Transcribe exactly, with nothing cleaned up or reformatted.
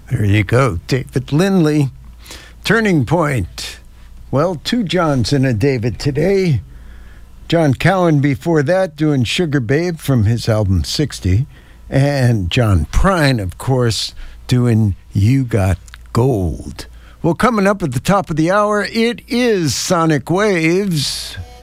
There you go, David Lindley. Turning Point. Well, two Johns and a David today. John Cowan before that doing Sugar Babe from his album sixty. And John Prine, of course, doing You Got Gold. Well, coming up at the top of the hour, it is Sonic Waves.